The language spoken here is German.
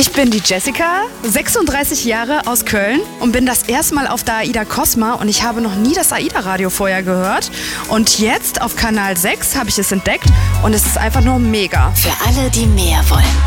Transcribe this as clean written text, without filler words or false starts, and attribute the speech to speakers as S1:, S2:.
S1: Ich bin die Jessica, 36 Jahre aus Köln und bin das erste Mal auf der AIDA Cosma und ich habe noch nie das AIDA-Radio vorher gehört. Und jetzt auf Kanal 6 habe ich es entdeckt und es ist einfach nur mega.
S2: Für alle, die mehr wollen.